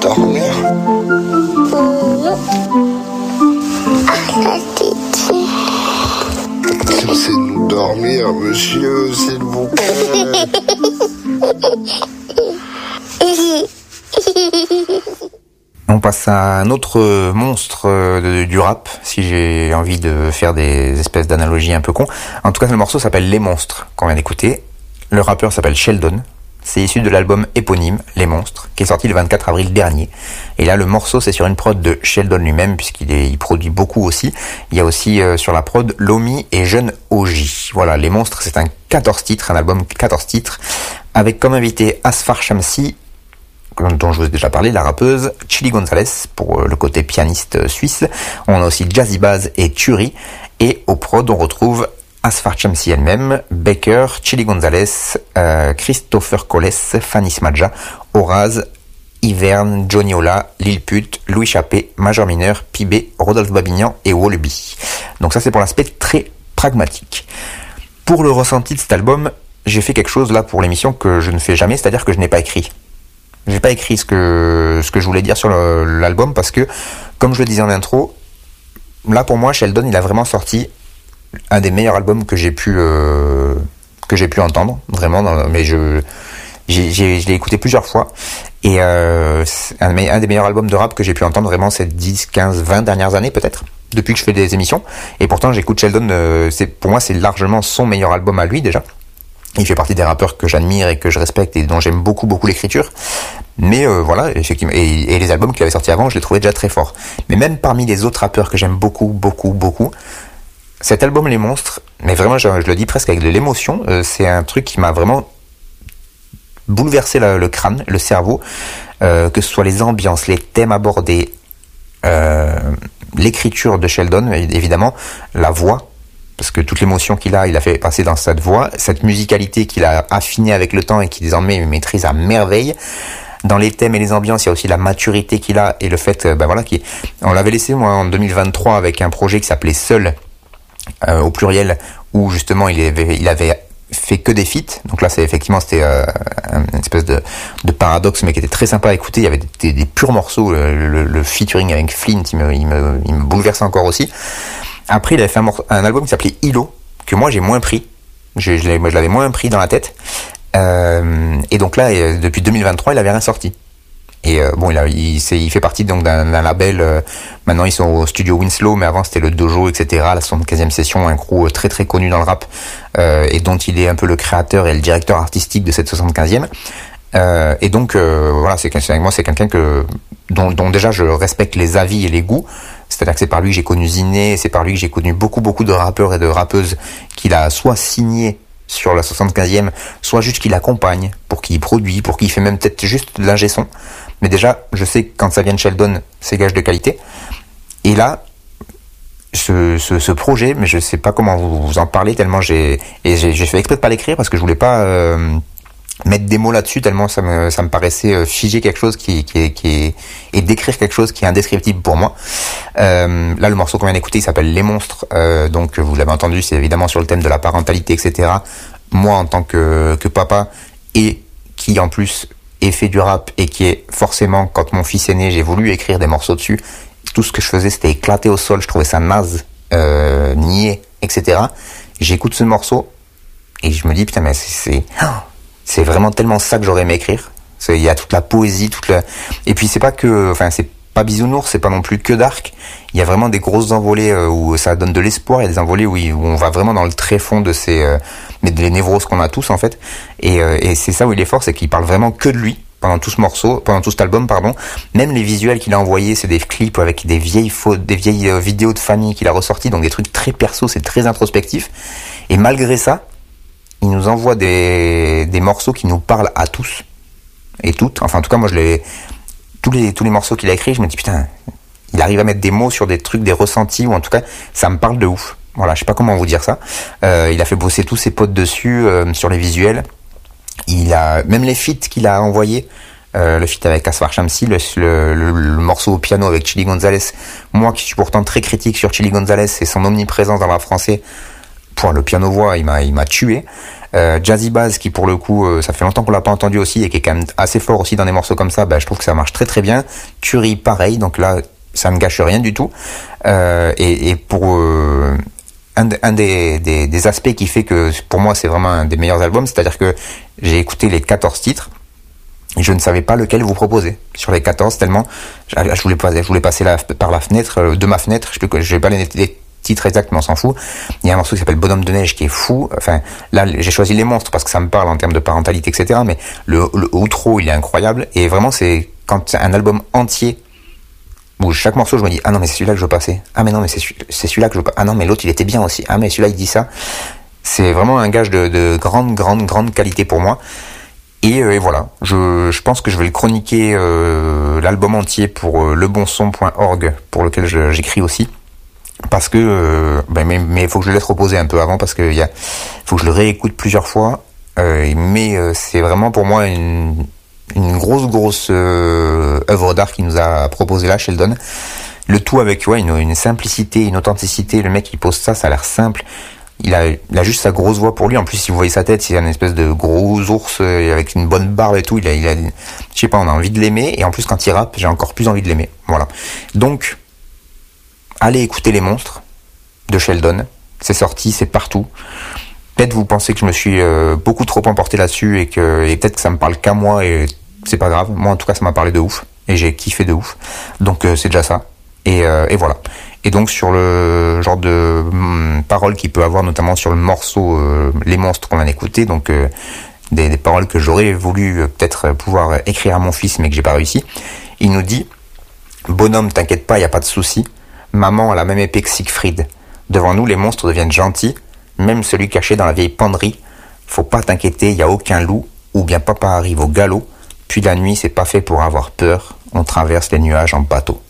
dormir? Laissez-nous dormir, monsieur, s'il vous plaît. On passe à un autre monstre du rap, si j'ai envie de faire des espèces d'analogies un peu cons. En tout cas, le morceau s'appelle Les Monstres, qu'on vient d'écouter. Le rappeur s'appelle Sheldon. C'est issu de l'album éponyme, Les Monstres, qui est sorti le 24 avril dernier. Et là, le morceau, c'est sur une prod de Sheldon lui-même, il produit beaucoup aussi. Il y a aussi sur la prod Lomi et Jeune OJ. Voilà, Les Monstres, c'est un 14 titres, un album 14 titres, avec comme invité Asfar Shamsi, dont je vous ai déjà parlé, la rappeuse, Chili Gonzalez, pour le côté pianiste suisse. On a aussi Jazzy Baz et Turi. Et au prod, on retrouve Asfar Shamsi elle-même, Baker, Chili Gonzalez, Christopher Coles, Fanny Smadja, Oraz, Iverne, Johnny Ola, Lil Put, Louis Chappé, Major Mineur, Pibé, Rodolphe Babignan et Wallaby. Donc ça, c'est pour l'aspect très pragmatique. Pour le ressenti de cet album, j'ai fait quelque chose là pour l'émission que je ne fais jamais, c'est-à-dire que je n'ai pas écrit. J'ai pas écrit ce que je voulais dire sur l'album parce que, comme je le disais en intro, là pour moi, Sheldon, il a vraiment sorti un des meilleurs albums que j'ai pu entendre, vraiment. Mais je l'ai écouté plusieurs fois et un des meilleurs albums de rap que j'ai pu entendre vraiment ces 10, 15, 20 dernières années peut-être, depuis que je fais des émissions. Et pourtant, j'écoute Sheldon. Pour moi, c'est largement son meilleur album à lui déjà. Il fait partie des rappeurs que j'admire et que je respecte et dont j'aime beaucoup l'écriture. Mais voilà, effectivement. Et les albums qu'il avait sortis avant, je les trouvais déjà très forts. Mais même parmi les autres rappeurs que j'aime beaucoup, cet album Les Monstres, mais vraiment, je le dis presque avec de l'émotion, c'est un truc qui m'a vraiment bouleversé le crâne, le cerveau, que ce soit les ambiances, les thèmes abordés, l'écriture de Sheldon, évidemment, la voix, parce que toute l'émotion qu'il a, il a fait passer dans cette voix, cette musicalité qu'il a affinée avec le temps et qui désormais maîtrise à merveille. Dans les thèmes et les ambiances, il y a aussi la maturité qu'il a et le fait, on l'avait laissé moi en 2023 avec un projet qui s'appelait Seul, au pluriel, où justement il avait fait que des feats. Donc là, c'était une espèce de paradoxe, mais qui était très sympa à écouter. Il y avait des purs morceaux. Le featuring avec Flint, il me bouleversait encore aussi. Après, il avait fait un album qui s'appelait Ilo, que moi j'ai moins pris. Je l'avais moins pris dans la tête. Et donc là, depuis 2023, il avait rien sorti. Et il fait partie donc d'un label. Maintenant, ils sont au studio Winslow, mais avant c'était le Dojo, etc. La 75e session, un crew très très connu dans le rap, et dont il est un peu le créateur et le directeur artistique de cette 75e. Et donc voilà, c'est quelqu'un dont déjà je respecte les avis et les goûts. C'est-à-dire que c'est par lui que j'ai connu Ziné, c'est par lui que j'ai connu beaucoup de rappeurs et de rappeuses qu'il a soit signé sur la 75e, soit juste qu'il accompagne, pour qu'il produit, pour qu'il fait même peut-être juste de l'ingé son. Mais déjà, je sais que quand ça vient de Sheldon, c'est gage de qualité. Et là, ce projet, mais je sais pas comment vous en parler, tellement j'ai fait exprès de pas l'écrire parce que je voulais pas mettre des mots là-dessus, tellement ça me paraissait figer quelque chose et décrire quelque chose qui est indescriptible pour moi. Là, le morceau qu'on vient d'écouter, il s'appelle Les Monstres. Donc, vous l'avez entendu, c'est évidemment sur le thème de la parentalité, etc. Moi, en tant que papa, et qui en plus est fait du rap, et qui est forcément, quand mon fils est né, j'ai voulu écrire des morceaux dessus. Tout ce que je faisais, c'était éclater au sol. Je trouvais ça naze, niais, etc. J'écoute ce morceau et je me dis, putain, mais c'est vraiment tellement ça que j'aurais aimé écrire. Il y a toute la poésie, et puis c'est pas pas bisounours, c'est pas non plus que dark. Il y a vraiment des grosses envolées où ça donne de l'espoir. Il y a des envolées où on va vraiment dans le tréfonds de des névroses qu'on a tous en fait. Et c'est ça où il est fort, c'est qu'il parle vraiment que de lui pendant tout cet album, pardon. Même les visuels qu'il a envoyés, c'est des clips avec des vieilles vidéos de famille qu'il a ressorties, donc des trucs très perso, c'est très introspectif. Et malgré ça, il nous envoie des morceaux qui nous parlent à tous et toutes. Enfin, en tout cas, moi, tous les morceaux qu'il a écrits, je me dis, putain, il arrive à mettre des mots sur des trucs, des ressentis, ou en tout cas, ça me parle de ouf. Voilà, je sais pas comment vous dire ça. Il a fait bosser tous ses potes dessus, sur les visuels. Même les feats qu'il a envoyés, le feat avec Asfar Shamsi, le morceau au piano avec Chili Gonzalez. Moi, qui suis pourtant très critique sur Chili Gonzalez et son omniprésence dans le rap français, le piano-voix, il m'a tué. Jazzy Bass, qui pour le coup, ça fait longtemps qu'on l'a pas entendu aussi, et qui est quand même assez fort aussi dans des morceaux comme ça, je trouve que ça marche très très bien. Thury, pareil, donc là, ça me gâche rien du tout. Et pour un des aspects qui fait que pour moi c'est vraiment un des meilleurs albums, c'est-à-dire que j'ai écouté les 14 titres, et je ne savais pas lequel vous proposer sur les 14, tellement je voulais passer par la fenêtre, de ma fenêtre, je vais pas les titres exacts, mais on s'en fout. Il y a un morceau qui s'appelle Bonhomme de neige qui est fou. Enfin, là, j'ai choisi Les Monstres parce que ça me parle en termes de parentalité, etc. Mais le outro, il est incroyable. Et vraiment, c'est quand c'est un album entier où chaque morceau, je me dis, ah non, mais c'est celui-là que je veux passer. Ah mais non, mais c'est celui-là que je veux pas. Ah non, mais l'autre, il était bien aussi. Ah mais celui-là, il dit ça. C'est vraiment un gage de grande qualité pour moi. Et voilà, je pense que je vais le chroniquer, l'album entier pour lebonson.org, pour lequel j'écris aussi. Parce que mais il faut que je le laisse reposer un peu avant, parce que faut que je le réécoute plusieurs fois, mais c'est vraiment pour moi une grosse œuvre d'art qu'il nous a proposé là, Sheldon. Le tout avec une simplicité, une authenticité. Le mec, il pose ça a l'air simple. Il a juste sa grosse voix pour lui. En plus, si vous voyez sa tête, c'est une espèce de gros ours avec une bonne barbe et tout. Il a je sais pas, on a envie de l'aimer. Et en plus, quand il rappe, j'ai encore plus envie de l'aimer. Voilà. Donc, allez écouter Les Monstres de Sheldon. C'est sorti, c'est partout. Peut-être vous pensez que je me suis beaucoup trop emporté là-dessus et peut-être que ça me parle qu'à moi, et c'est pas grave. Moi, en tout cas, ça m'a parlé de ouf et j'ai kiffé de ouf. Donc, c'est déjà ça. Et voilà. Et donc, sur le genre de paroles qu'il peut avoir, notamment sur le morceau Les Monstres qu'on vient d'écouter, donc des paroles que j'aurais voulu peut-être pouvoir écrire à mon fils, mais que j'ai pas réussi. Il nous dit: bonhomme, t'inquiète pas, y a pas de souci. Maman a la même épée que Siegfried. Devant nous, les monstres deviennent gentils. Même celui caché dans la vieille penderie. Faut pas t'inquiéter, y a aucun loup. Ou bien papa arrive au galop. Puis la nuit, c'est pas fait pour avoir peur. On traverse les nuages en bateau.